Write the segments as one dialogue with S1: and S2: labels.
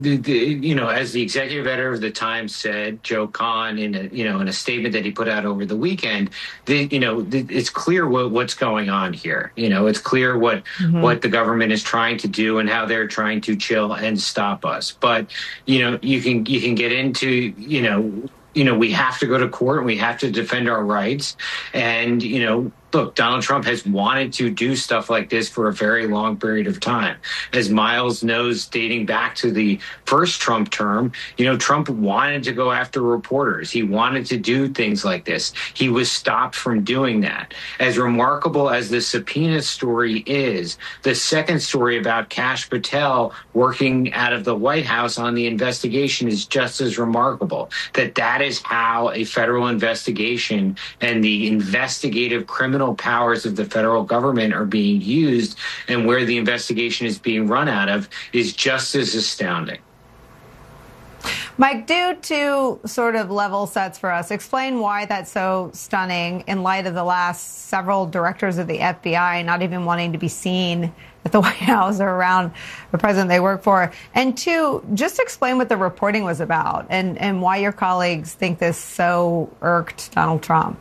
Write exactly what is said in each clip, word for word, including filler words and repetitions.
S1: The, the, you know, as the executive editor of the Times said, Joe Kahn, in a, you know, in a statement that he put out over the weekend, the, you know, the, it's clear what, what's going on here. You know, it's clear what mm-hmm. what the government is trying to do and how they're trying to chill and stop us. But, you know, you can you can get into, you know, you know, we have to go to court and we have to defend our rights. And, you know, look, Donald Trump has wanted to do stuff like this for a very long period of time. As Miles knows, dating back to the first Trump term, you know, Trump wanted to go after reporters. He wanted to do things like this. He was stopped from doing that. As remarkable as the subpoena story is, the second story about Kash Patel working out of the White House on the investigation is just as remarkable. That that is how a federal investigation and the investigative criminal powers of the federal government are being used, and where the investigation is being run out of is just as astounding.
S2: Mike, do two sort of level sets for us. Explain why that's so stunning in light of the last several directors of the F B I not even wanting to be seen at the White House or around the president they work for. And two, just explain what the reporting was about and, and why your colleagues think this so irked Donald Trump.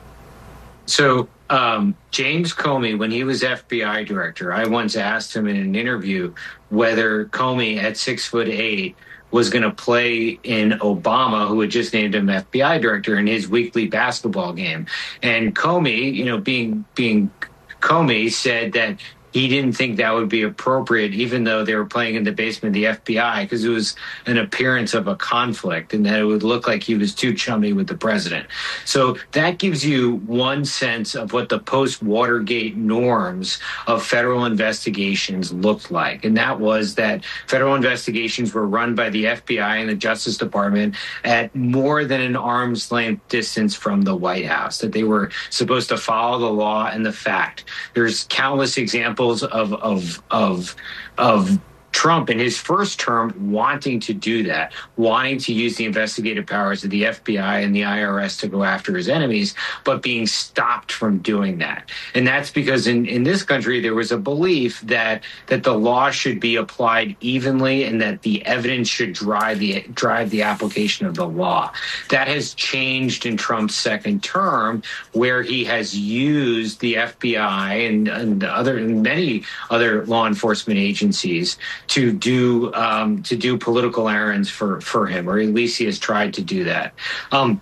S1: So um, James Comey, when he was F B I director, I once asked him in an interview whether Comey at six foot eight was going to play in Obama, who had just named him F B I director, in his weekly basketball game. And Comey, you know, being being Comey, said that he didn't think that would be appropriate, even though they were playing in the basement of the F B I, because it was an appearance of a conflict and that it would look like he was too chummy with the president. So that gives you one sense of what the post-Watergate norms of federal investigations looked like. And that was that federal investigations were run by the F B I and the Justice Department at more than an arm's length distance from the White House, that they were supposed to follow the law and the fact. There's countless examples of of of of Trump in his first term wanting to do that, wanting to use the investigative powers of the F B I and the I R S to go after his enemies, but being stopped from doing that. And that's because in, in this country, there was a belief that that the law should be applied evenly and that the evidence should drive the drive the application of the law. That has changed in Trump's second term, where he has used the F B I and, and other and many other law enforcement agencies to do um, to do political errands for, for him, or at least he has tried to do that. Um,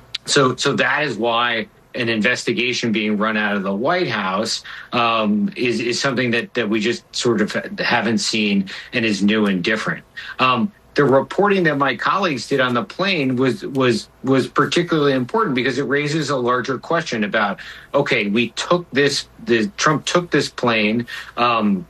S1: so so that is why an investigation being run out of the White House um, is is something that, that we just sort of haven't seen and is new and different. Um, the reporting that my colleagues did on the plane was was was particularly important because it raises a larger question about, okay, we took this, the Trump took this plane. Um,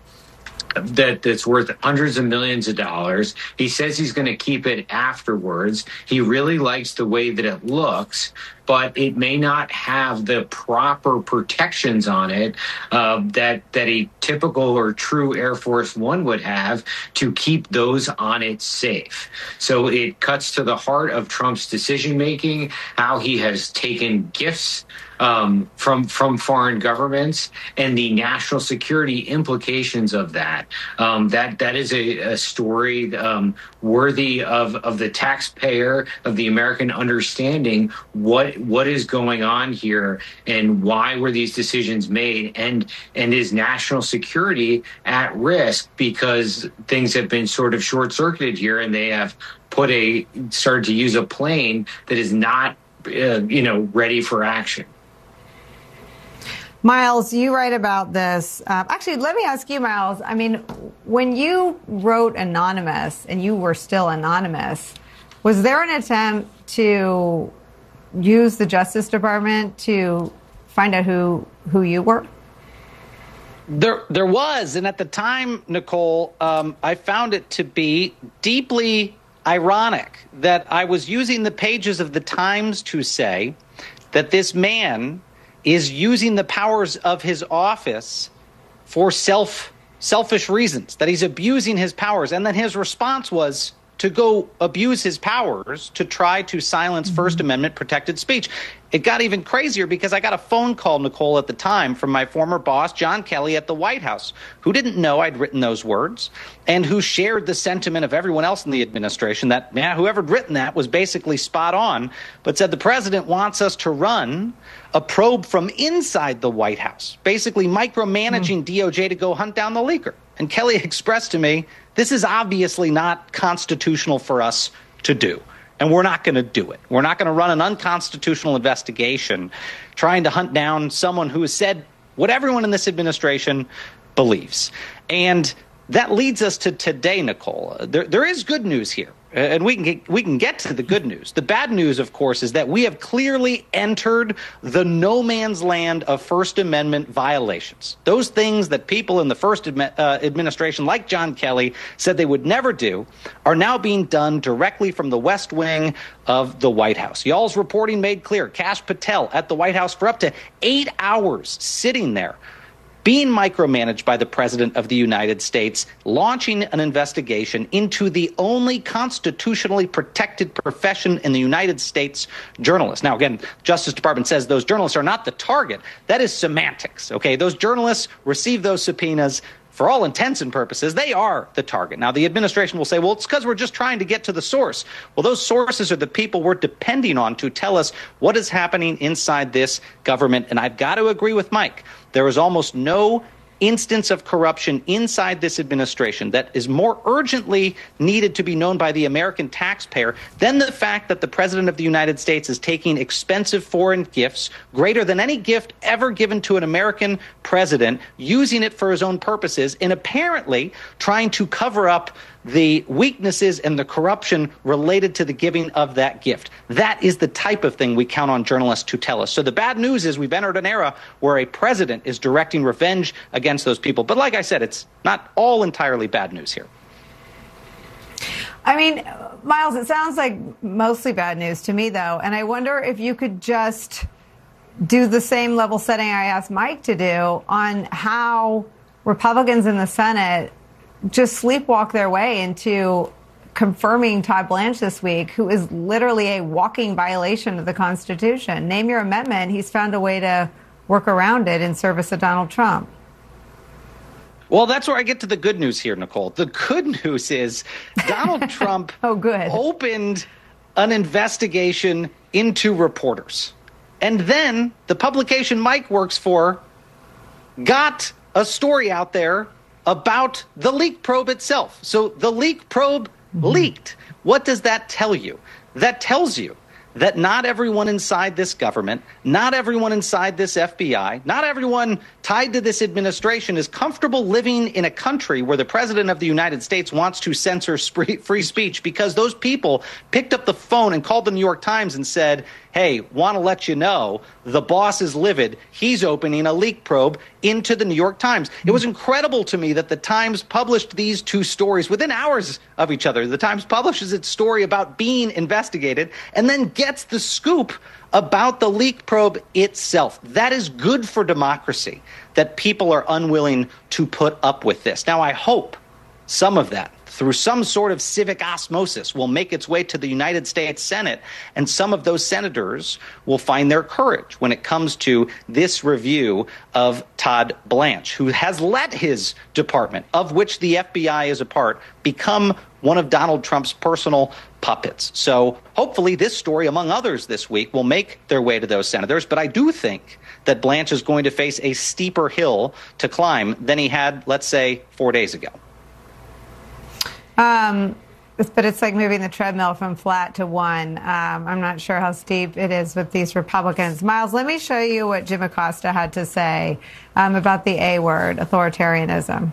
S1: that that's worth hundreds of millions of dollars. He says he's going to keep it afterwards. He really likes the way that it looks, but it may not have the proper protections on it uh, that that a typical or true Air Force One would have to keep those on it safe. So it cuts to the heart of Trump's decision making, how he has taken gifts um, from from foreign governments, and the national security implications of that. Um, that that is a, a story um, worthy of of the taxpayer, of the American understanding what what is going on here and why were these decisions made, and and is national security at risk because things have been sort of short-circuited here and they have put a started to use a plane that is not uh, you know ready for action.
S2: Miles, you write about this. Uh, actually, let me ask you, Miles. I mean, when you wrote Anonymous and you were still anonymous, was there an attempt to use the Justice Department to find out who who you were?
S3: There, there was, and at the time, Nicole, um, I found it to be deeply ironic that I was using the pages of the Times to say that this man is using the powers of his office for self selfish reasons, that he's abusing his powers. And then his response was, to go abuse his powers to try to silence mm-hmm. First Amendment protected speech. It got even crazier because I got a phone call, Nicole, at the time from my former boss, John Kelly, at the White House, who didn't know I'd written those words and who shared the sentiment of everyone else in the administration that, yeah, whoever'd written that was basically spot on, but said the president wants us to run a probe from inside the White House, basically micromanaging mm. D O J to go hunt down the leaker. And Kelly expressed to me, this is obviously not constitutional for us to do. And we're not going to do it. We're not going to run an unconstitutional investigation trying to hunt down someone who has said what everyone in this administration believes. And that leads us to today, Nicole. There, there is good news here, and we can get, we can get to the good news. The bad news, of course, is that we have clearly entered the no man's land of First Amendment violations. Those things that people in the first admi- uh, administration, like John Kelly, said they would never do, are now being done directly from the West Wing of the White House. Y'all's reporting made clear Kash Patel at the White House for up to eight hours sitting there, being micromanaged by the President of the United States, launching an investigation into the only constitutionally protected profession in the United States, journalists. Now, again, Justice Department says those journalists are not the target. That is semantics, okay? Those journalists receive those subpoenas. For all intents and purposes, they are the target. Now, the administration will say, well, it's because we're just trying to get to the source. Well, those sources are the people we're depending on to tell us what is happening inside this government. And I've got to agree with Mike. There is almost no instance of corruption inside this administration that is more urgently needed to be known by the American taxpayer than the fact that the President of the United States is taking expensive foreign gifts, greater than any gift ever given to an American president, using it for his own purposes, and apparently trying to cover up the weaknesses and the corruption related to the giving of that gift. That is the type of thing we count on journalists to tell us. So the bad news is we've entered an era where a president is directing revenge against those people. But like I said, it's not all entirely bad news here.
S2: I mean, Miles, it sounds like mostly bad news to me, though. And I wonder if you could just do the same level setting I asked Mike to do on how Republicans in the Senate just sleepwalk their way into confirming Todd Blanche this week, who is literally a walking violation of the Constitution. Name your amendment. He's found a way to work around it in service of Donald Trump.
S3: Well, that's where I get to the good news here, Nicole. The good news is Donald Trump
S2: oh, good.
S3: opened an investigation into reporters. And then the publication Mike works for got a story out there about the leak probe itself. So the leak probe mm-hmm. leaked. What does that tell you? That tells you that not everyone inside this government, not everyone inside this F B I, not everyone tied to this administration is comfortable living in a country where the President of the United States wants to censor free speech, because those people picked up the phone and called the New York Times and said, hey, want to let you know, the boss is livid. He's opening a leak probe into the New York Times. It was incredible to me that the Times published these two stories within hours of each other. The Times publishes its story about being investigated and then gets the scoop about the leak probe itself. That is good for democracy, that people are unwilling to put up with this. Now, I hope some of that, through some sort of civic osmosis, will make its way to the United States Senate, and some of those senators will find their courage when it comes to this review of Todd Blanche, who has let his department, of which the F B I is a part, become one of Donald Trump's personal puppets. So hopefully this story, among others this week, will make their way to those senators. But I do think that Blanche is going to face a steeper hill to climb than he had, let's say, four days ago.
S2: Um, but it's like moving the treadmill from flat to one. Um, I'm not sure how steep it is with these Republicans. Miles, let me show you what Jim Acosta had to say um, about the A word, authoritarianism.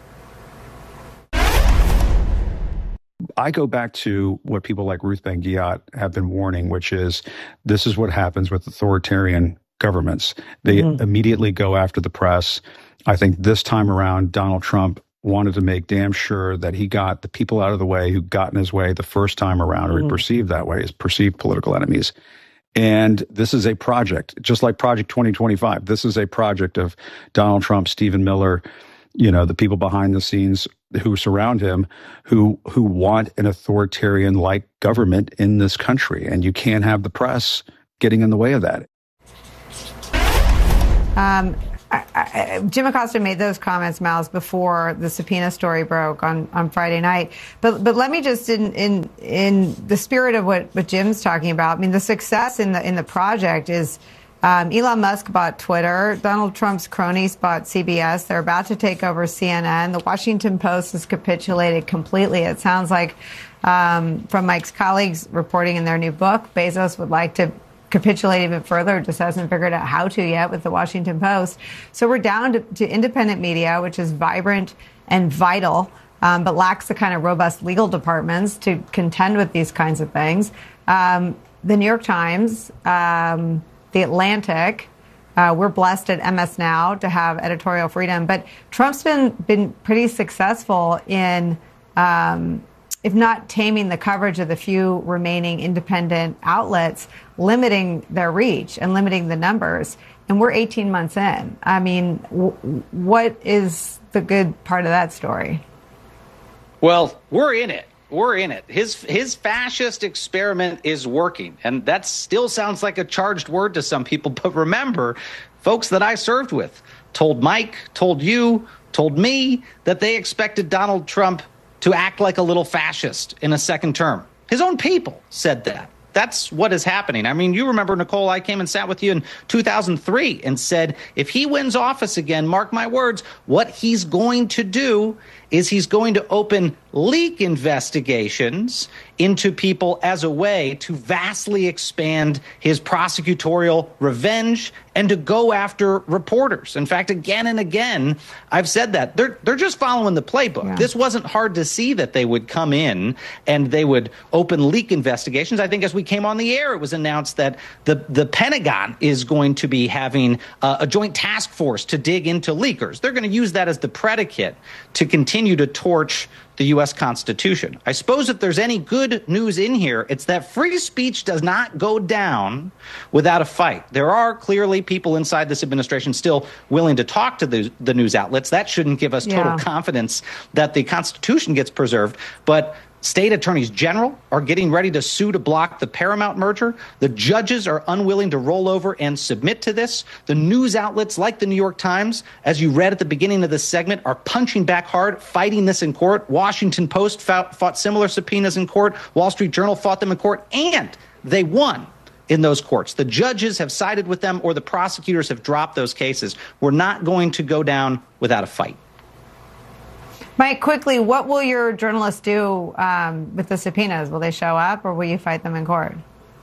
S4: I go back to what people like Ruth Ben-Ghiat have been warning, which is this is what happens with authoritarian governments. They mm-hmm. immediately go after the press. I think this time around, Donald Trump wanted to make damn sure that he got the people out of the way who got in his way the first time around, or mm-hmm. perceived that way, as perceived political enemies. And this is a project, just like Project twenty twenty-five. This is a project of Donald Trump, Stephen Miller, you know, the people behind the scenes who surround him who who want an authoritarian-like government in this country. And you can't have the press getting in the way of that.
S2: Um, I, I, Jim Acosta made those comments, Miles, before the subpoena story broke on, on Friday night. But but let me just, in in in the spirit of what, what Jim's talking about, I mean, the success in the in the project is um, Elon Musk bought Twitter, Donald Trump's cronies bought C B S. They're about to take over C N N. The Washington Post has capitulated completely. It sounds like um, from Mike's colleagues reporting in their new book, Bezos would like to capitulate even further, just hasn't figured out how to yet with the Washington Post. So we're down to, to independent media, which is vibrant and vital, um, but lacks the kind of robust legal departments to contend with these kinds of things. Um, the New York Times, um, The Atlantic, uh, we're blessed at M S Now to have editorial freedom, but Trump's been, been pretty successful in um, if not taming the coverage of the few remaining independent outlets, limiting their reach and limiting the numbers. And we're eighteen months in. I mean, w- what is the good part of that story?
S3: Well, we're in it. We're in it. His his fascist experiment is working. And that still sounds like a charged word to some people. But remember, folks that I served with told Mike, told you, told me that they expected Donald Trump to act like a little fascist in a second term. His own people said that. That's what is happening. I mean, you remember, Nicole, I came and sat with you in two thousand three and said, if he wins office again, mark my words, what he's going to do is he's going to open leak investigations into people as a way to vastly expand his prosecutorial revenge and to go after reporters. In fact, again and again, I've said that. They're they're just following the playbook. Yeah. This wasn't hard to see that they would come in and they would open leak investigations. I think as we came on the air, it was announced that the, the Pentagon is going to be having uh, a joint task force to dig into leakers. They're going to use that as the predicate to continue to torch the U S Constitution. I suppose if there's any good news in here, it's that free speech does not go down without a fight. There are clearly people inside this administration still willing to talk to the, the news outlets. That shouldn't give us total yeah. confidence that the Constitution gets preserved. But state attorneys general are getting ready to sue to block the Paramount merger. The judges are unwilling to roll over and submit to this. The news outlets like the New York Times, as you read at the beginning of this segment, are punching back hard, fighting this in court. Washington Post fought, fought similar subpoenas in court. Wall Street Journal fought them in court, and they won in those courts. The judges have sided with them, or the prosecutors have dropped those cases. We're not going to go down without a fight.
S2: Mike, quickly, what will your journalists do um, with the subpoenas? Will they show up, or will you fight them in court?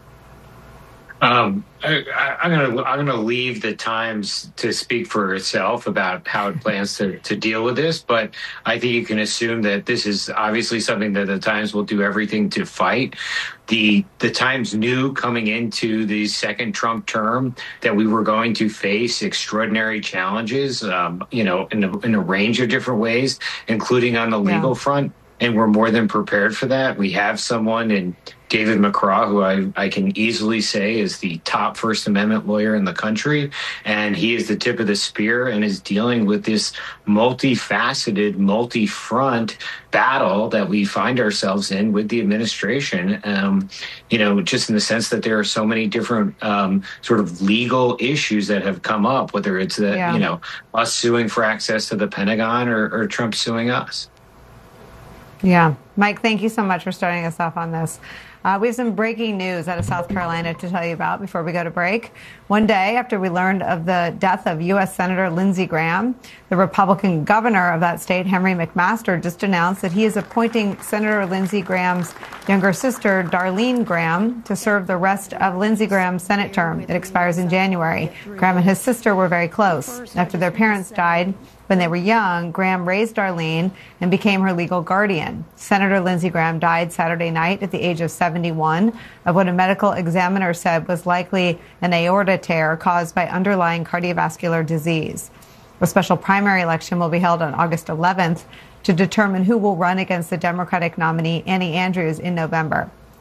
S1: Um, I, I'm going to I'm going to leave the Times to speak for itself about how it plans to, to deal with this. But I think you can assume that this is obviously something that the Times will do everything to fight. The the Times knew coming into the second Trump term that we were going to face extraordinary challenges, um, you know, in a, in a range of different ways, including on the legal yeah. front. And we're more than prepared for that. We have someone in David McCraw, who I, I can easily say is the top First Amendment lawyer in the country. And he is the tip of the spear and is dealing with this multifaceted, multi-front battle that we find ourselves in with the administration. Um, you know, just in the sense that there are so many different um, sort of legal issues that have come up, whether it's, the, yeah. you know, us suing for access to the Pentagon or, or Trump suing us.
S2: Yeah. Mike, thank you so much for starting us off on this. Uh, we have some breaking news out of South Carolina to tell you about before we go to break. One day after we learned of the death of U S Senator Lindsey Graham, the Republican governor of that state, Henry McMaster, just announced that he is appointing Senator Lindsey Graham's younger sister, Darlene Graham, to serve the rest of Lindsey Graham's Senate term. It expires in January. Graham and his sister were very close. After their parents died when they were young, Graham raised Darlene and became her legal guardian. Senator Lindsey Graham died Saturday night at the age of seventy-one of what a medical examiner said was likely an aorta tear caused by underlying cardiovascular disease. A special primary election will be held on August eleventh to determine who will run against the Democratic nominee Annie Andrews in November.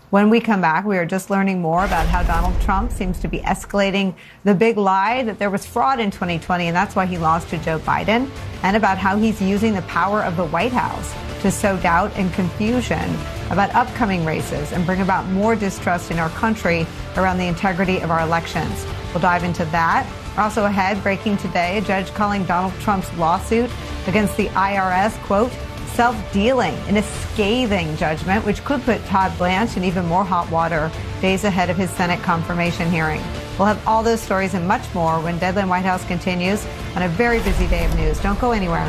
S2: When we come back, we are just learning more about how Donald Trump seems to be escalating the big lie that there was fraud in twenty twenty, and that's why he lost to Joe Biden, and about how he's using the power of the White House to sow doubt and confusion about upcoming races and bring about more distrust in our country around the integrity of our elections. We'll dive into that. Also ahead, breaking today, a judge calling Donald Trump's lawsuit against the I R S, quote, self-dealing in a scathing judgment, which could put Todd Blanche in even more hot water days ahead of his Senate confirmation hearing. We'll have all those stories and much more when Deadline White House continues on a very busy day of news. Don't go anywhere.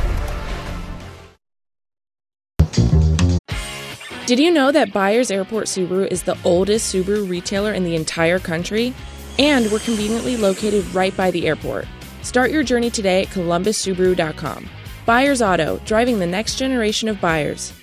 S5: Did you know that Byers Airport Subaru is the oldest Subaru retailer in the entire country? And we're conveniently located right by the airport. Start your journey today at columbus subaru dot com. Byers Auto, driving the next generation of buyers.